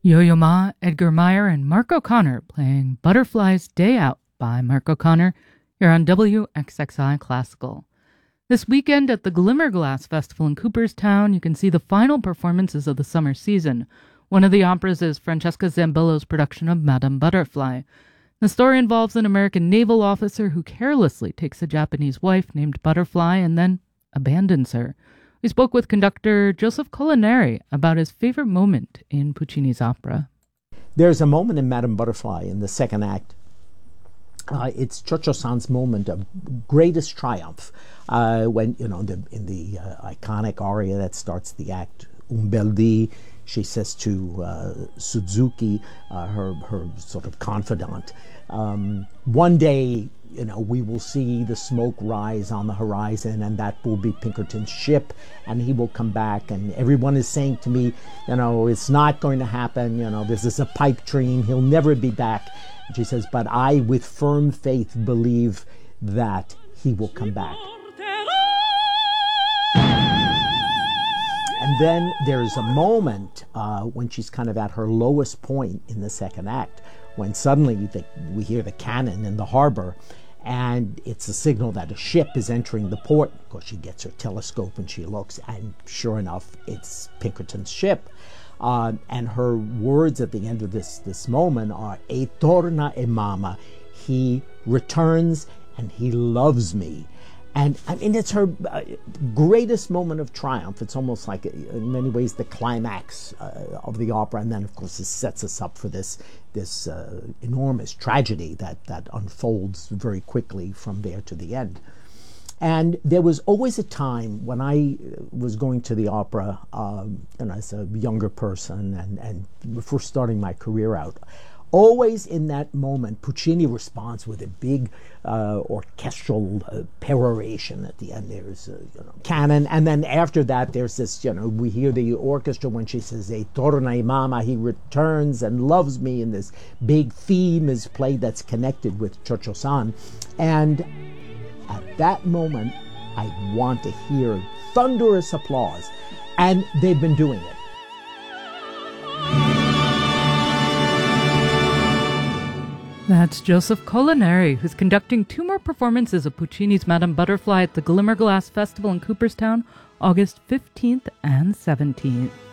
Yo-Yo Ma, Edgar Meyer, and Mark O'Connor playing Butterfly's Day Out by Mark O'Connor here on WXXI Classical. This weekend at the Glimmerglass Festival in Cooperstown, you can see the final performances of the summer season. One of the operas is Francesca Zambello's production of Madame Butterfly. The story involves an American naval officer who carelessly takes a Japanese wife named Butterfly and then abandons her. We spoke with conductor Joseph Colaneri about his favorite moment in Puccini's opera. There's a moment in Madame Butterfly in the second act. It's Cio-Cio-san's moment of greatest triumph when, in the iconic aria that starts the act, Un bel dì, she says to Suzuki, her sort of confidant, one day, we will see the smoke rise on the horizon, and that will be Pinkerton's ship, and he will come back. And everyone is saying to me, it's not going to happen. This is a pipe dream. He'll never be back. And she says, but I, with firm faith, believe that he will come back. And then there's a moment when she's kind of at her lowest point in the second act, when suddenly we hear the cannon in the harbor, and it's a signal that a ship is entering the port. Of course, she gets her telescope and she looks, and sure enough, it's Pinkerton's ship. And her words at the end of this moment are, "E torna e mama," he returns and he loves me. And I mean, it's her greatest moment of triumph. It's almost like, in many ways, the climax of the opera. And then, of course, it sets us up for this enormous tragedy that unfolds very quickly from there to the end. And there was always a time when I was going to the opera, as a younger person and before starting my career out. Always in that moment, Puccini responds with a big orchestral peroration. At the end, there's canon, and then after that, there's this. We hear the orchestra when she says, "E torna e mama," he returns and loves me, and this big theme is played that's connected with Cio-Cio-san. And at that moment, I want to hear thunderous applause, and they've been doing it. That's Joseph Colaneri, who's conducting 2 more performances of Puccini's Madame Butterfly at the Glimmerglass Festival in Cooperstown, August 15th and 17th.